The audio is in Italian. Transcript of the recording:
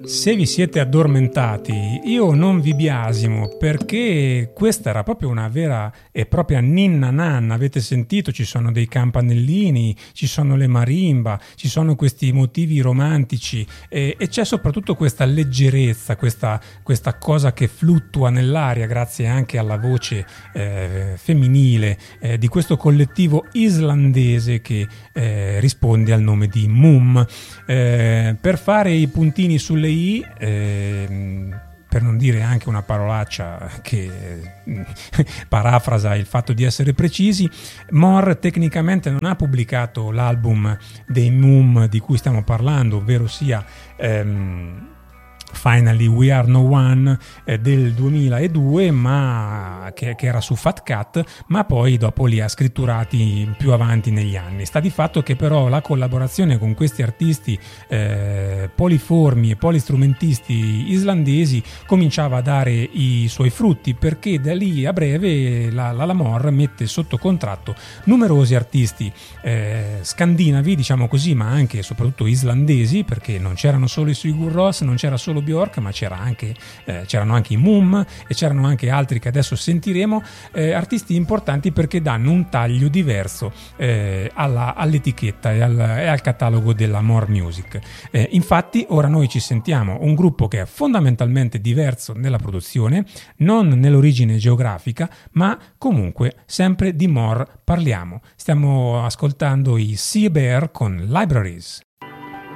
Se vi siete addormentati, io non vi biasimo, perché questa era proprio una vera e propria ninna nanna. Avete sentito? Ci sono dei campanellini, ci sono le marimba, ci sono questi motivi romantici e c'è soprattutto questa leggerezza, questa cosa che fluttua nell'aria grazie anche alla voce femminile di questo collettivo islandese che risponde al nome di Mum. Per fare i puntini sulle i, per non dire anche una parolaccia che parafrasa il fatto di essere precisi, Mor tecnicamente non ha pubblicato l'album dei Mum di cui stiamo parlando, ovvero sia Finally We Are No One del 2002, ma che era su Fat Cat, ma poi dopo li ha scritturati più avanti negli anni. Sta di fatto che però la collaborazione con questi artisti poliformi e polistrumentisti islandesi cominciava a dare i suoi frutti, perché da lì a breve la Lamor mette sotto contratto numerosi artisti scandinavi, diciamo così, ma anche e soprattutto islandesi, perché non c'erano solo i Sigur Rós, non c'era solo Björk, ma c'erano anche i Mum e c'erano anche altri che adesso sentiremo, artisti importanti perché danno un taglio diverso all'etichetta e al catalogo della More Music. Infatti ora noi ci sentiamo un gruppo che è fondamentalmente diverso nella produzione, non nell'origine geografica, ma comunque sempre di More parliamo. Stiamo ascoltando i Sea Bear con Libraries.